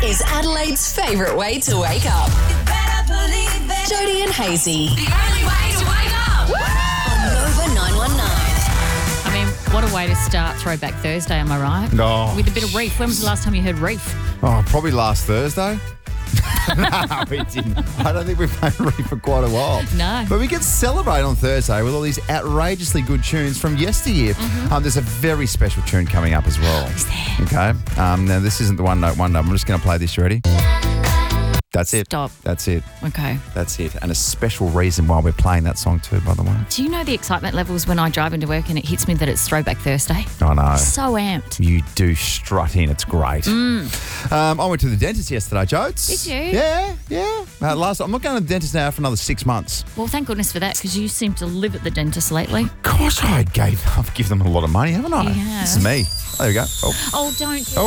is Adelaide's favourite way to wake up. You better believe it. Jody and Hazy The only way to wake up. on Nova 919. I mean, what a way to start Throwback Thursday, am I right? Oh. With a bit of Reef. When was the last time you heard Reef? Oh, probably last Thursday. No, we didn't. I don't think we've played Reef for quite a while. No. But we can celebrate on Thursday with all these outrageously good tunes from yesteryear. There's a very special tune coming up as well. Is there? Okay. Now, this isn't the one note wonder. I'm just going to play this. You ready? That's it. Stop. That's it. Okay. That's it. And a special reason why we're playing that song too, by the way. Do you know the excitement levels when I drive into work and it hits me that it's Throwback Thursday? I know. So amped. You do strut in. It's great. I went to the dentist yesterday, Jodes. Did you? Yeah. I'm not going to the dentist now for another 6 months. Well, thank goodness for that because you seem to live at the dentist lately. Gosh, I've given them a lot of money, haven't I? You have. This is me. There we go. Oh. Oh, don't do Oh.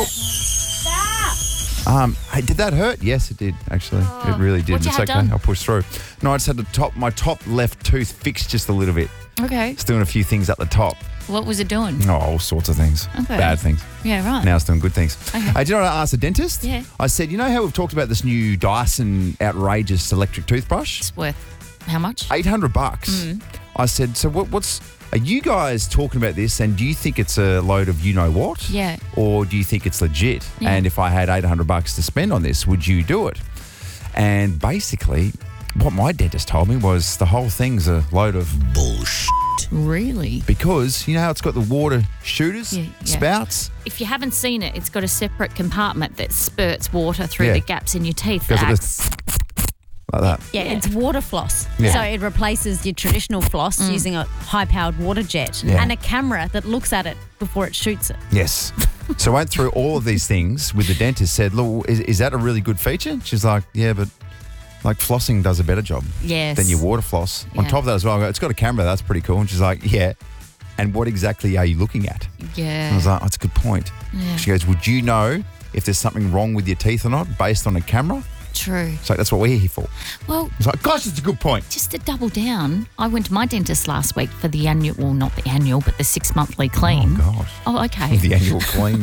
that. Hey, did that hurt? Yes, it did, actually. It really did. What'd you It's have okay. done? I'll push through. No, I just had my top left tooth fixed just a little bit. Okay. It's doing a few things at the top. What was it doing? Oh, all sorts of things. Okay. Bad things. Yeah, right. Now it's doing good things. Okay. Hey, do you know what I asked the dentist? Yeah. I said, you know how we've talked about this new Dyson outrageous electric toothbrush? It's worth how much? $800. I said, so are you guys talking about this and do you think it's a load of you-know-what? Yeah. Or do you think it's legit? Yeah. And if I had $800 to spend on this, would you do it? And basically, what my dentist told me was the whole thing's a load of bullshit. Really? Because you know how it's got the water shooters, Yeah. spouts? If you haven't seen it, it's got a separate compartment that spurts water through Yeah. the gaps in your teeth. Goes like That's Like that. Yeah, it's water floss. Yeah. So it replaces your traditional floss using a high-powered water jet Yeah. and a camera that looks at it before it shoots it. Yes. So I went through all of these things with the dentist, said, look, is that a really good feature? She's like, yeah, but like flossing does a better job yes. than your water floss. On Yeah. top of that as well, I go, it's got a camera, that's pretty cool. And she's like, yeah. And what exactly are you looking at? Yeah. I was like, that's a good point. Yeah. She goes, would you know if there's something wrong with your teeth or not based on a camera? True. So that's what we're here for. Well, I was like, gosh, it's a good point. just to double down, I went to my dentist last week for the annual, well, not the annual, but the 6 monthly clean. Oh, gosh. Oh, okay. The annual clean.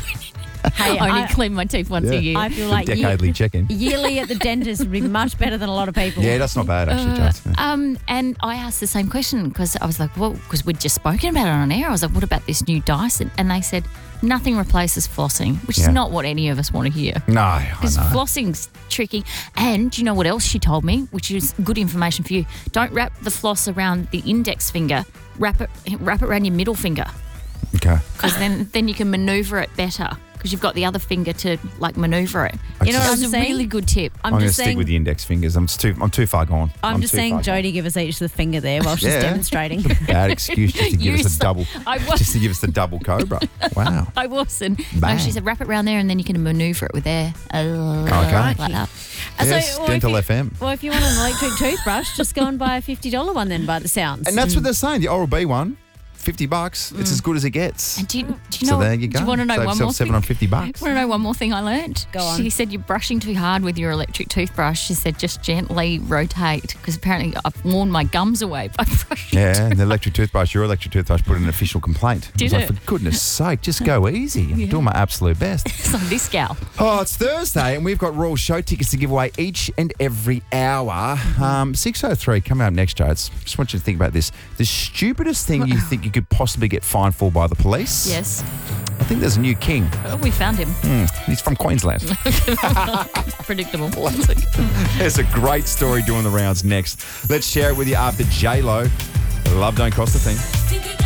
Hey, I only I, clean my teeth once Yeah. a year. I feel like Decadely check-in. yearly at the dentist would be much better than a lot of people. Yeah, that's not bad, actually, Jones. And I asked the same question because I was like, well, because we'd just spoken about it on air. I was like, what about this new Dyson? And they said, nothing replaces flossing, which Yeah. is not what any of us want to hear. No, I Because know. flossing's tricky. And do you know what else she told me, which is good information for you? Don't wrap the floss around the index finger. Wrap it around your middle finger Okay. because then you can manoeuvre it better because you've got the other finger to like manoeuvre it. I You know, just- it was a I'm saying? really good tip. I'm I'm going to just stick saying. with the index fingers. I'm too far gone. I'm just too saying, far gone. Jody, give us each the finger there while she's Yeah. demonstrating. Bad excuse just to give us a double. I was- Just to give us the double cobra. Wow. I wasn't. No, Bang. she said wrap it around there and then you can manoeuvre it with air. Okay. Like that. Yes, or Dental if you, FM. Well, if you want an electric toothbrush, just go and buy a $50 one then by the sounds. And that's what they're saying. The Oral-B one, $50. It's as good as it gets. And do you know? So there you go. Do you want to know Save one yourself more thing? $750. Want to know one more thing I learned? Go on. She said you're brushing too hard with your electric toothbrush. She said just gently rotate because apparently I've worn my gums away by brushing. Yeah, and the electric toothbrush, your electric toothbrush put in an official complaint. Did I was it? like, for goodness sake, just go easy. I'm doing my absolute best. It's on this gal. Oh, it's Thursday, and we've got Royal Show tickets to give away each and every hour. 6:03 coming up next, Joe. Just want you to think about this. The stupidest thing you think you could possibly get fined for by the police? Yes. I think there's a new king. Oh, we found him. He's from Queensland. Predictable. There's a great story doing the rounds next. Let's share it with you after J-Lo. Love don't cost a thing.